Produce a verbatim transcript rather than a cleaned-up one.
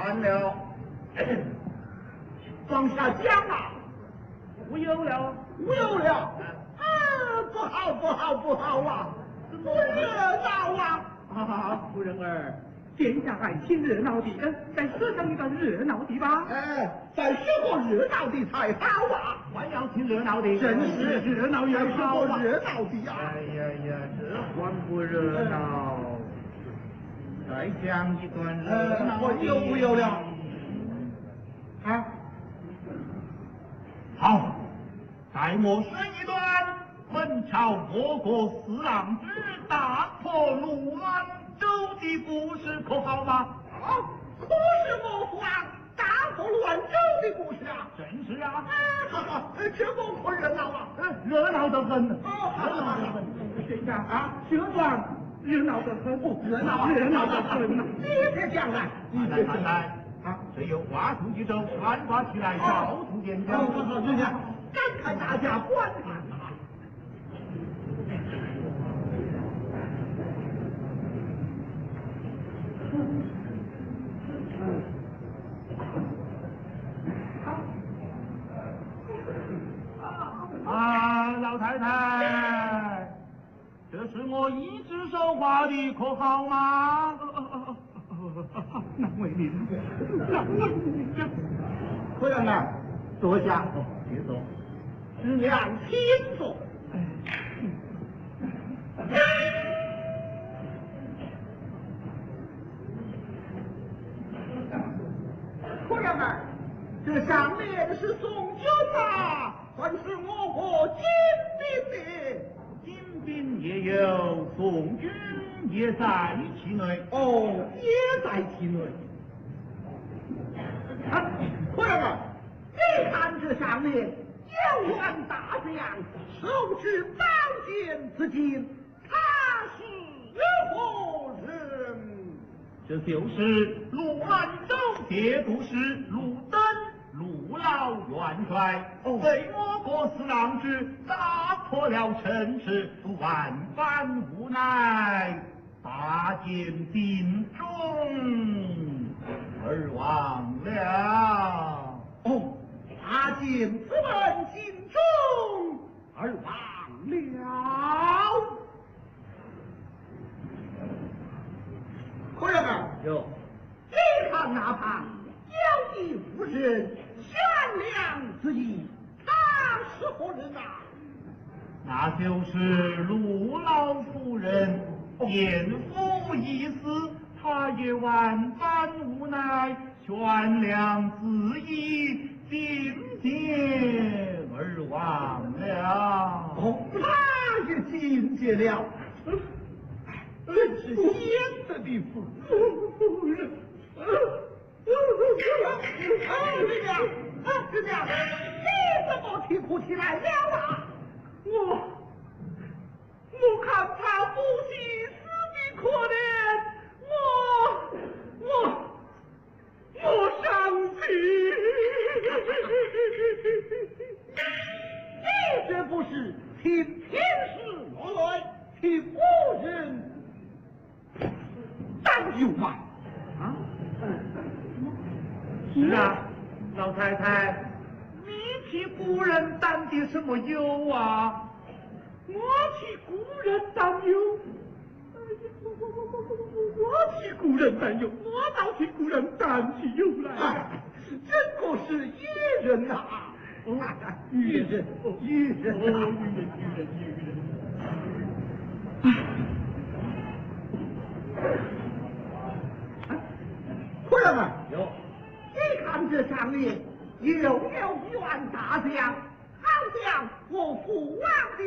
完了。 往下讲啊， 无有了， 无有了。啊，不好不好不好啊！不热闹啊！ 啊，夫人儿，殿下爱听热闹的，再说上一段热闹的吧。 哎，再说个热闹的才好啊！ 还要听热闹的， 真是热闹也再好啊。 说个热闹的呀！ 哎呀呀，这还不热闹？再讲一段热闹的。 我有无有了？啊， 好，待我说一段本朝莫过四郎之大破鲁安州的故事，可好吗？ 好，可是我方大破乱州的故事啊！ 正是啊， 哈哈，这么可热闹啊！ 热闹得很， 哦， 热闹得很。殿下啊， 这段热闹得很， 热闹热闹得很。 你别讲了，你来别讲来来，啊，这有花出几州，传挂起来，到处演讲。 好好好，人家赶快大家观看啊！ 啊，老太太，这是我一只手画的，可好吗？难为您，难为您呀！ 夫人儿，坐下。 哦，别走。 师娘，请坐。夫人儿，这上面是送酒吧，还是我国金兵的？ 金兵也有，宋军也在其内。 哦，也在其内。啊，夫人儿，你看这上面有员大将，手持宝剑自尽，他是何人？ 这就是陆安州节度使陆登、陆老元帅， 哦为我国四郎之打破了城池，万般无奈，大剑尽忠而亡了。 哦，大剑自刎尽忠而亡了。夫人儿， 有你看那旁有一妇人，悬梁之意，他是何人啊？ 那就是陆老夫人，奸夫已死，她也万般无奈，悬梁自缢，进阶而亡了。 哦，他也进阶了，真是贤德的妇人。啊，师娘，啊，师娘，你怎么啼哭起来了啊？ 我我看他不惜死的可怜，我我我伤心。 你这不是替天师落泪，替夫人担忧吗？ 啊？是啊，老太太，你替古人担的什么忧啊？我替古人担忧，我替古人担忧，我倒替古人担起忧来。 啊，真可是愚人呐！ 哦， 愚人，愚人哦， 啊！ 愚人，愚人，愚人。 夫人们， 有， 你看这上面有没有一员大将？好像我父王的